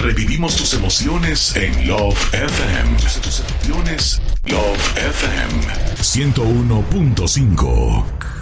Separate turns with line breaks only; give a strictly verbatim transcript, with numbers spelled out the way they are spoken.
Revivimos tus emociones en Love F M. Tus emociones, Love F M ciento uno punto cinco.